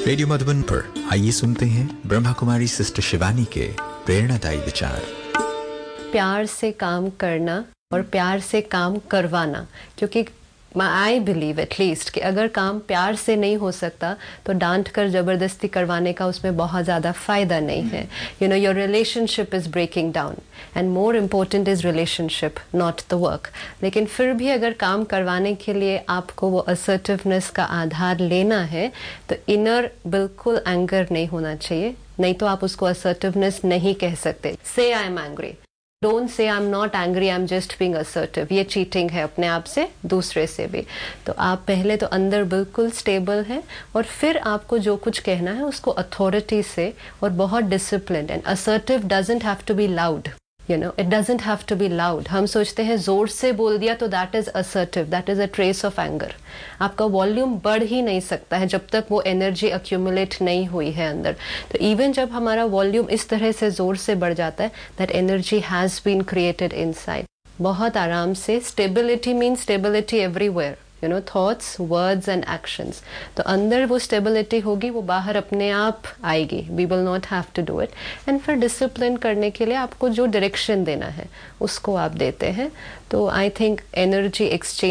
Radio Madhuban पर आइए सुनते हैं ब्रह्मा कुमारी सिस्टर शिवानी के प्रेरणादायी विचार। प्यार से काम करना और प्यार से काम करवाना, क्योंकि आई बिलीव एटलीस्ट कि अगर काम प्यार से नहीं हो सकता तो डांट कर जबरदस्ती करवाने का उसमें बहुत ज़्यादा फ़ायदा नहीं है। You know, your relationship is breaking down and more important is relationship, not the work. लेकिन फिर भी अगर काम करवाने के लिए आपको वो असर्टिवनेस का आधार लेना है तो इनर बिल्कुल एंगर नहीं होना चाहिए, नहीं तो आप उसको असर्टिवनेस नहीं कह सकते। से I am angry, don't say I am not angry, I am just being assertive. ये चीटिंग है अपने आप से, दूसरे से भी। तो आप पहले तो अंदर बिल्कुल स्टेबल हैं और फिर आपको जो कुछ कहना है उसको अथॉरिटी से और बहुत discipline. And assertive doesn't have to be loud, you know, it doesn't have to be loud. हम सोचते हैं जोर से बोल दिया तो that is assertive, that is a trace of anger. आपका वॉल्यूम बढ़ ही नहीं सकता है जब तक वो एनर्जी अक्यूमुलेट नहीं हुई है अंदर। तो इवन जब हमारा वॉल्यूम इस तरह से जोर से बढ़ जाता है, that energy has been created inside. बहुत आराम से, stability means stability everywhere, you know, thoughts, words and actions. तो अंदर वो स्टेबिलिटी होगी, वो बाहर अपने आप आएगी। We will not have to do it. And फिर डिसिप्लिन करने के लिए आपको जो डायरेक्शन देना है उसको आप देते हैं। तो आई थिंक एनर्जी एक्सचेंज